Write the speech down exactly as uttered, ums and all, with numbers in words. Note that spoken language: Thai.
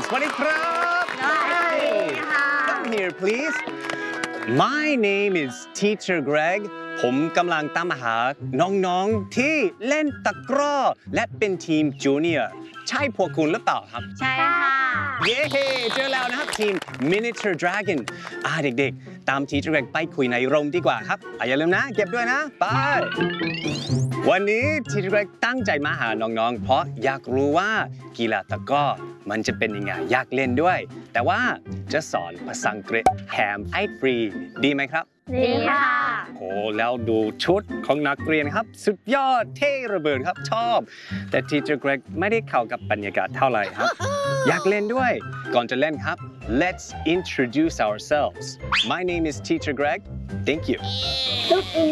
สวัสดีครับ Come here please My name is Teacher Greg ผมกำลังตามหาน้องๆที่เล่นตะกร้อและเป็นทีมจูเนียร์ใช่พวกคุณหรือเปล่าครับใช่ค่ะเย้เจอแล้วนะครับทีม Miniature Dragon อ่าเด็กๆตาม Teacher Greg ไปคุยในโรงดีกว่าครับอ่ะอย่าลืมนะเก็บด้วยนะไปวันนี้ Teacher Greg ตั้งใจมาหาน้องๆเพราะอยากรู้ว่ากีฬาตะกร้อมันจะเป็นยังไงอยากเล่นด้วยแต่ว่าจะสอนภาษาอังกฤษแถมให้ฟรีดีไหมครับดีค่ะโอ้แล้วดูชุดของนักเรียนครับสุดยอดเท่ระเบิดครับชอบแต่ Teacher Greg ไม่ได้เข้ากับบรรยากาศเท่าไหร่ครับอยากเล่นด้วยก่อนจะเล่นครับ Let's introduce ourselves My name is Teacher Greg Thank you Look in